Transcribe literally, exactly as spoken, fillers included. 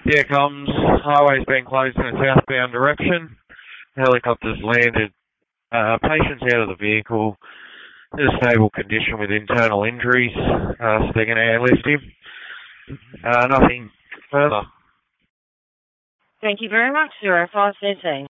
Yeah, comms. Highway's been closed in a southbound direction. Helicopters landed. Uh, patients out of the vehicle in a stable condition with internal injuries, uh, so they're going to airlift him. Uh, nothing further. Thank you very much, zero five thirteen.